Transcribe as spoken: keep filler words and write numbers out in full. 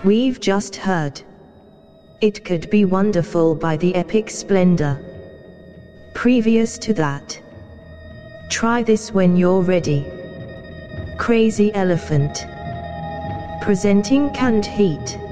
We've just heard It Could Be Wonderful by the Epic Splendor. Previous to that, Try This When You're Ready. Crazy Elephant. Presenting Canned Heat.